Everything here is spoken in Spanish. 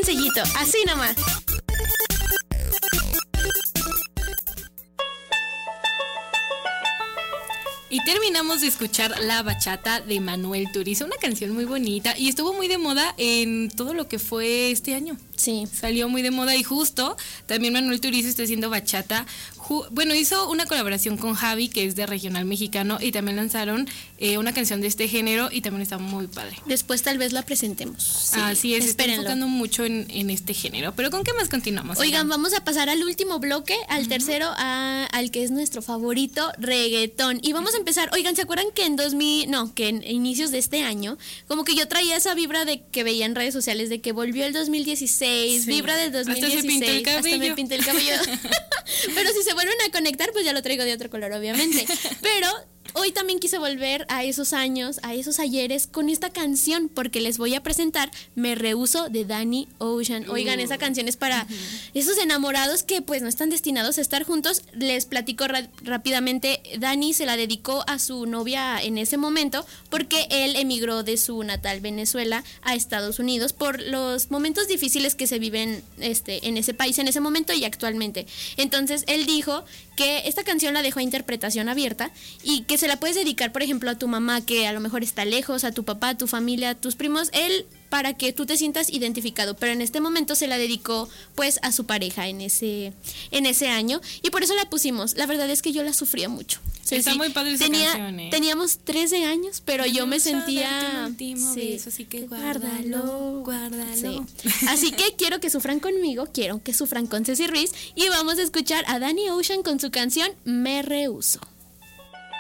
sencillito, así nomás. Y terminamos de escuchar La Bachata de Manuel Turizo, una canción muy bonita y estuvo muy de moda en todo lo que fue este año. Sí. Salió muy de moda y justo también Manuel Turizo está haciendo bachata. Bueno, hizo una colaboración con Javi, que es de regional mexicano, y también lanzaron una canción de este género y también está muy padre. Después tal vez la presentemos. Sí, así es, está espérenlo. enfocando mucho en este género. Pero ¿con qué más continuamos? Oigan, vamos a pasar al último bloque, al tercero, al que es nuestro favorito, reggaetón. Y vamos a empezar, oigan, ¿se acuerdan que que en inicios de este año, como que yo traía esa vibra de que veía en redes sociales de que volvió el 2016, vibra del 2016. Hasta me pinté el cabello. Pero si se vuelven a conectar, pues ya lo traigo de otro color, obviamente. Pero hoy también quise volver a esos años, a esos ayeres con esta canción, porque les voy a presentar Me Rehuso de Danny Ocean. Oigan, esa canción es para esos enamorados que pues no están destinados a estar juntos. Les platico rápidamente. Danny se la dedicó a su novia en ese momento porque él emigró de su natal Venezuela a Estados Unidos por los momentos difíciles que se viven en ese país en ese momento y actualmente. Entonces él dijo que esta canción la dejó a interpretación abierta y que se la puedes dedicar, por ejemplo, a tu mamá que a lo mejor está lejos, a tu papá, a tu familia, a tus primos, él para que tú te sientas identificado, pero en este momento se la dedicó pues a su pareja en ese año y por eso la pusimos. La verdad es que yo la sufría mucho. Está muy padre esa canción, ¿eh? Teníamos 13 años, pero yo me sentía... Beso, así que guárdalo. Sí. Así que quiero que sufran conmigo, quiero que sufran con Ceci Ruiz y vamos a escuchar a Danny Ocean con su canción Me Rehuso.